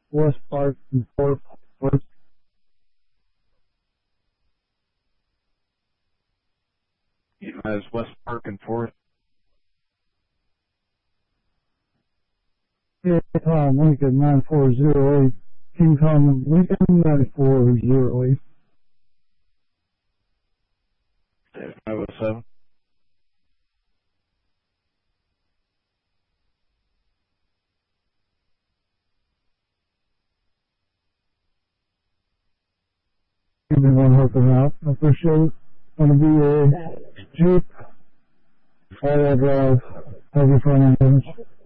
West Park and 4th. As West Park and 4th. Yeah, Lincoln 9408. King Common Lincoln 9408. 507. Everyone helping out. I appreciate it. Gonna be a Jeep. Fire drive. Heavy front end damage.